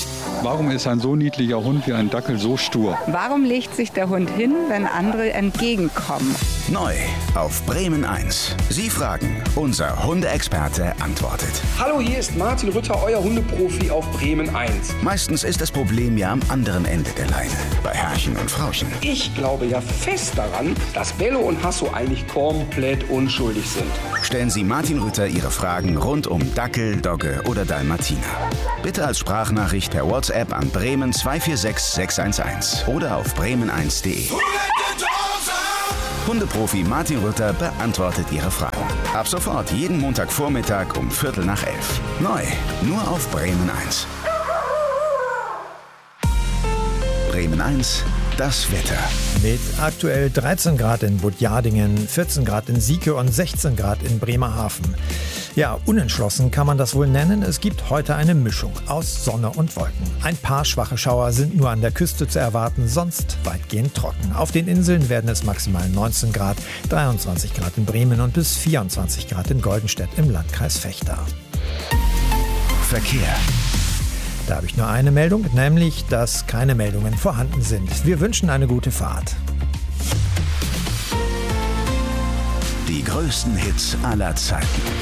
Warum ist ein so niedlicher Hund wie ein Dackel so stur? Warum legt sich der Hund hin, wenn andere entgegenkommen? Neu auf Bremen 1. Sie fragen, unser Hundeexperte antwortet. Hallo, hier ist Martin Rütter, euer Hundeprofi auf Bremen 1. Meistens ist das Problem ja am anderen Ende der Leine, bei Herrchen und Frauchen. Ich glaube ja fest daran, dass Bello und Hasso eigentlich komplett unschuldig sind. Stellen Sie Martin Rütter Ihre Fragen rund um Dackel, Dogge oder Dalmatiner. Bitte als Sprachnachricht per WhatsApp an Bremen 246 611 oder auf bremen1.de. Hundeprofi Martin Rütter beantwortet Ihre Fragen. Ab sofort jeden Montagvormittag um 11:15. Neu, nur auf Bremen 1. Bremen 1, das Wetter. Mit aktuell 13 Grad in Budjadingen, 14 Grad in Sieke und 16 Grad in Bremerhaven. Ja, unentschlossen kann man das wohl nennen. Es gibt heute eine Mischung aus Sonne und Wolken. Ein paar schwache Schauer sind nur an der Küste zu erwarten, sonst weitgehend trocken. Auf den Inseln werden es maximal 19 Grad, 23 Grad in Bremen und bis 24 Grad in Goldenstedt im Landkreis Vechta. Verkehr. Da habe ich nur eine Meldung, nämlich, dass keine Meldungen vorhanden sind. Wir wünschen eine gute Fahrt. Die größten Hits aller Zeiten.